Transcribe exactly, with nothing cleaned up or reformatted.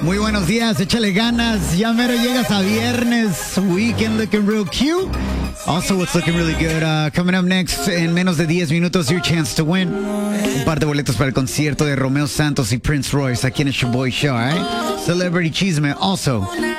Muy buenos días, échale ganas. Ya mero llegas a viernes. Weekend looking real cute. Also, what's looking really good, uh, coming up next, en menos de diez minutos, your chance to win. Un par de boletos para el concierto de Romeo Santos y Prince Royce aquí en el Show Boy Show, ¿eh? Celebrity Chisme. Also,